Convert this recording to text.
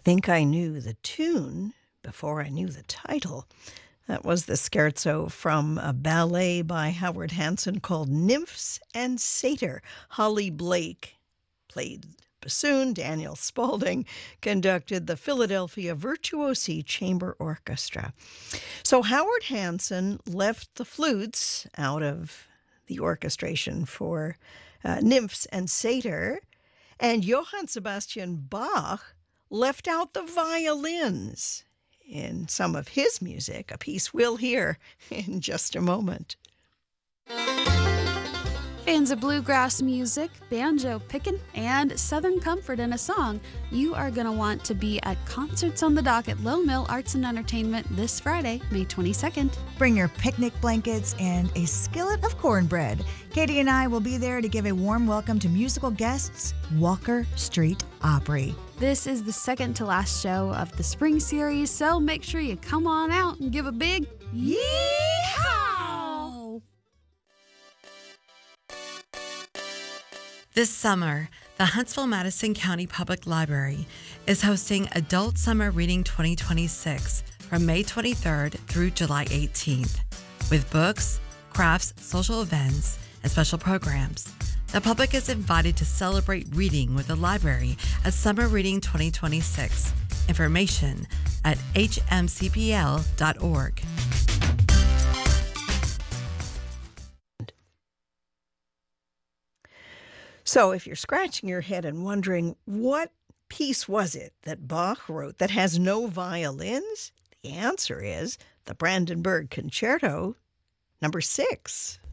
think I knew the tune before I knew the title. That was the scherzo from a ballet by Howard Hanson called Nymphs and Satyr. Holly Blake played bassoon. Daniel Spaulding conducted the Philadelphia Virtuosi Chamber Orchestra. So Howard Hanson left the flutes out of the orchestration for Nymphs and Satyr, and Johann Sebastian Bach left out the violins in some of his music, a piece we'll hear in just a moment. Fans of bluegrass music, banjo picking, and Southern comfort in a song, you are going to want to be at Concerts on the Dock at Low Mill Arts and Entertainment this Friday, May 22nd. Bring your picnic blankets and a skillet of cornbread. Katie and I will be there to give a warm welcome to musical guests, Walker Street Opry. This is the second to last show of the spring series, so make sure you come on out and give a big yeehaw! This summer, the Huntsville-Madison County Public Library is hosting Adult Summer Reading 2026 from May 23rd through July 18th. With books, crafts, social events, and special programs, the public is invited to celebrate reading with the library at Summer Reading 2026. Information at hmcpl.org. So if you're scratching your head and wondering what piece was it that Bach wrote that has no violins, the answer is the Brandenburg Concerto, number 6.